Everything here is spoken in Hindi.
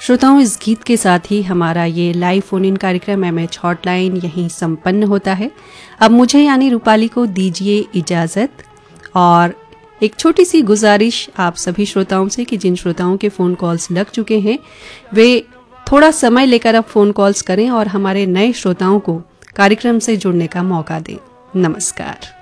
श्रोताओं, इस गीत के साथ ही हमारा ये लाइव फोन इन कार्यक्रम MH हॉटलाइन यहीं संपन्न होता है। अब मुझे यानी रूपाली को दीजिए इजाज़त और एक छोटी सी गुजारिश आप सभी श्रोताओं से कि जिन श्रोताओं के फ़ोन कॉल्स लग चुके हैं वे थोड़ा समय लेकर अब फ़ोन कॉल्स करें और हमारे नए श्रोताओं को कार्यक्रम से जुड़ने का मौका दें। नमस्कार।